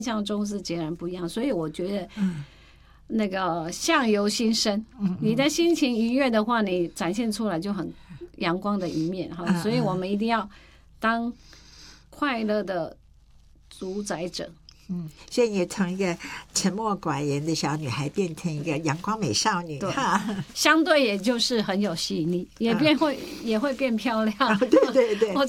象中是截然不一样。所以我觉得，那个相由心生，你的心情愉悦的话，你展现出来就很阳光的一面哈。所以我们一定要当快乐的主宰者。 所以你从一个沉默寡言的小女孩变成一个阳光美少女，哈， 相对也就是很有吸引力，也会变漂亮。 对对对， 我